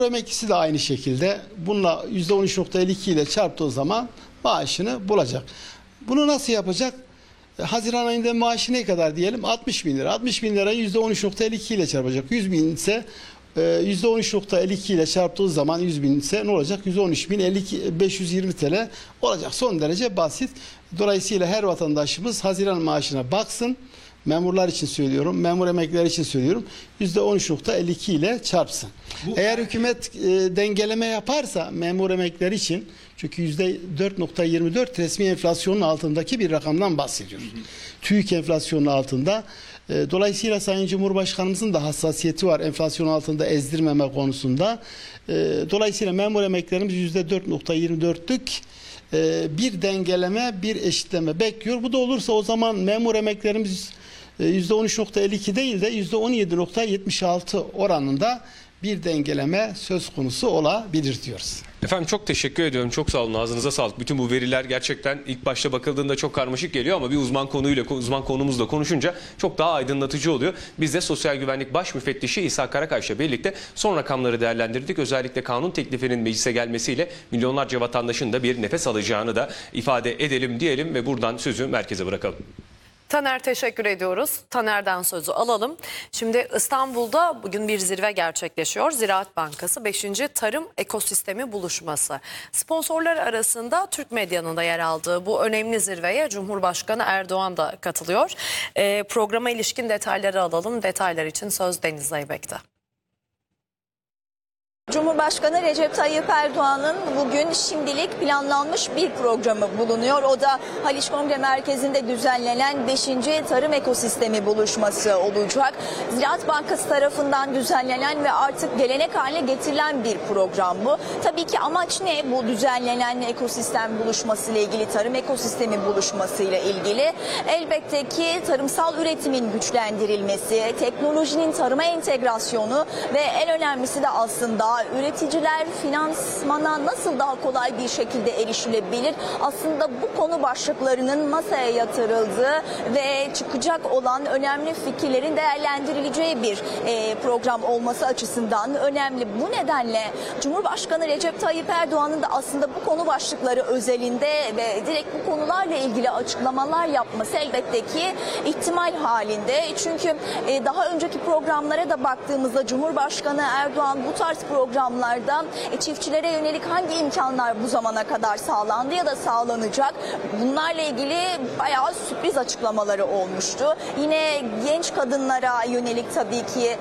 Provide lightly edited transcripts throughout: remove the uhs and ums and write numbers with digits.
Emeklisi de aynı şekilde bununla %13.52 ile çarptığı zaman maaşını bulacak. Bunu nasıl yapacak? Haziran ayında maaşı ne kadar diyelim? 60 bin lira. 60 bin lirayı %13.52 ile çarpacak. 100 bin ise %13.52 ile çarptığı zaman 100 bin ise ne olacak? 113.520 TL olacak. Son derece basit. Dolayısıyla her vatandaşımız Haziran maaşına baksın. Memurlar için söylüyorum, memur emekliler için söylüyorum. %13.52 ile çarpsın. Eğer hükümet dengeleme yaparsa memur emekliler için, çünkü %4.24 resmi enflasyonun altındaki bir rakamdan bahsediyoruz. TÜİK enflasyonun altında. Dolayısıyla Sayın Cumhurbaşkanımızın da hassasiyeti var enflasyon altında ezdirmeme konusunda. Dolayısıyla memur emeklilerimiz %4.24'lük bir dengeleme, bir eşitleme bekliyor. Bu da olursa o zaman memur emeklilerimiz %13.52 değil de %17.76 oranında bir dengeleme söz konusu olabilir diyoruz. Efendim çok teşekkür ediyorum. Çok sağ olun. Ağzınıza sağlık. Bütün bu veriler gerçekten ilk başta bakıldığında çok karmaşık geliyor ama bir uzman konumuzla konuşunca çok daha aydınlatıcı oluyor. Biz de Sosyal Güvenlik Baş Müfettişi İsa Karakaş'la birlikte son rakamları değerlendirdik. Özellikle kanun teklifinin meclise gelmesiyle milyonlarca vatandaşın da bir nefes alacağını da ifade edelim diyelim ve buradan sözü merkeze bırakalım. Taner, teşekkür ediyoruz. Taner'den sözü alalım. Şimdi İstanbul'da bugün bir zirve gerçekleşiyor. Ziraat Bankası 5. Tarım Ekosistemi Buluşması. Sponsorlar arasında Türk medyanın da yer aldığı bu önemli zirveye Cumhurbaşkanı Erdoğan da katılıyor. Programa ilişkin detayları alalım. Detaylar için söz Deniz Aybek'te. Cumhurbaşkanı Recep Tayyip Erdoğan'ın bugün şimdilik planlanmış bir programı bulunuyor. O da Haliç Kongre Merkezi'nde düzenlenen 5. Tarım Ekosistemi Buluşması olacak. Ziraat Bankası tarafından düzenlenen ve artık gelenek haline getirilen bir program bu. Tabii ki amaç ne bu düzenlenen ekosistem buluşması ile ilgili, tarım ekosistemi buluşması ile ilgili? Elbette ki tarımsal üretimin güçlendirilmesi, teknolojinin tarıma entegrasyonu ve en önemlisi de aslında üreticiler finansmana nasıl daha kolay bir şekilde erişilebilir? Aslında bu konu başlıklarının masaya yatırıldığı ve çıkacak olan önemli fikirlerin değerlendirileceği bir program olması açısından önemli. Bu nedenle Cumhurbaşkanı Recep Tayyip Erdoğan'ın da aslında bu konu başlıkları özelinde ve direkt bu konularla ilgili açıklamalar yapması elbette ki ihtimal halinde. Çünkü daha önceki programlara da baktığımızda Cumhurbaşkanı Erdoğan bu tarz programlarda çiftçilere yönelik hangi imkanlar bu zamana kadar sağlandı ya da sağlanacak, bunlarla ilgili bayağı sürpriz açıklamaları olmuştu. Yine genç kadınlara yönelik, tabii ki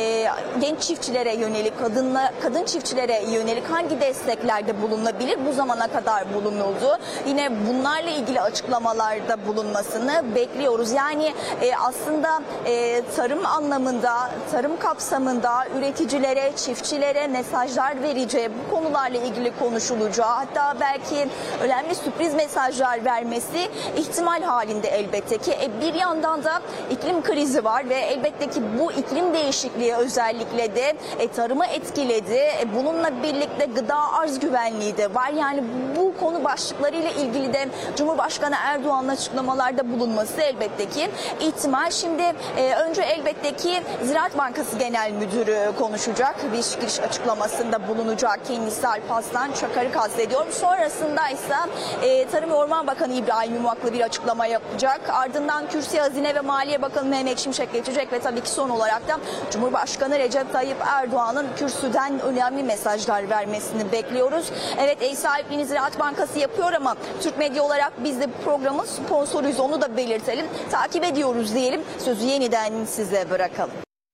genç çiftçilere yönelik, kadın çiftçilere yönelik hangi desteklerde bulunabilir, bu zamana kadar bulunuldu. Yine bunlarla ilgili açıklamalarda bulunmasını bekliyoruz. Yani aslında tarım anlamında, tarım kapsamında üreticilere, çiftçilere mesajlar vereceği, bu konularla ilgili konuşulacağı, hatta belki önemli sürpriz mesajlar vermesi ihtimal halinde elbette ki. Bir yandan da iklim krizi var ve elbette ki bu iklim değişikliği özellikle de tarımı etkiledi. Bununla birlikte gıda arz güvenliği de var. Yani bu konu başlıklarıyla ilgili de Cumhurbaşkanı Erdoğan'ın açıklamalarda bulunması elbette ki ihtimal. Şimdi önce elbette ki Ziraat Bankası Genel Müdürü konuşacak. Bir giriş açıklamasında bulunacak, kendisi Alparslan Çakar'ı kastediyorum. Sonrasında ise Tarım ve Orman Bakanı İbrahim Yumaklı bir açıklama yapacak. Ardından Kürsüye Hazine ve Maliye Bakanı Mehmet Şimşek geçecek ve tabii ki son olarak da Cumhurbaşkanı Recep Tayyip Erdoğan'ın kürsüden önemli mesajlar vermesini bekliyoruz. Evet, ev sahipliğini Ziraat Bankası yapıyor ama Türk Medya olarak biz de bu programın sponsoruyuz, onu da belirtelim. Takip ediyoruz diyelim. Sözü yeniden size bırakalım.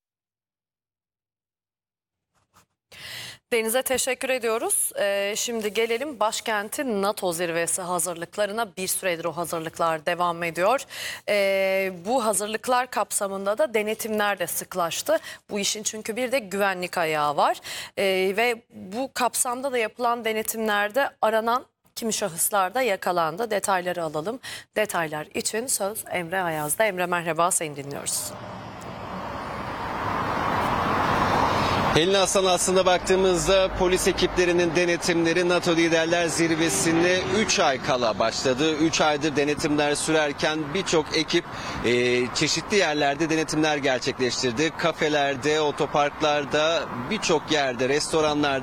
Deniz'e teşekkür ediyoruz. Şimdi gelelim başkentin NATO zirvesi hazırlıklarına. Bir süredir o hazırlıklar devam ediyor. Bu hazırlıklar kapsamında da denetimler de sıklaştı. Bu işin çünkü bir de güvenlik ayağı var. Ve bu kapsamda da yapılan denetimlerde aranan kimi şahıslar da yakalandı. Detayları alalım. Detaylar için söz Emre Ayaz'da. Emre merhaba, seni dinliyoruz. Helin Aslan, aslında baktığımızda polis ekiplerinin denetimleri NATO Liderler Zirvesi'ne 3 ay kala başladı. 3 aydır denetimler sürerken birçok ekip çeşitli yerlerde denetimler gerçekleştirdi. Kafelerde, otoparklarda, birçok yerde, restoranlarda